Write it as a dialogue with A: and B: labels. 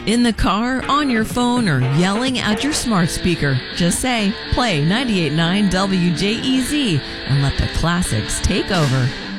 A: In the car, on your phone, or yelling at your smart speaker, just say, play 98.9 WJEZ and let the classics take over.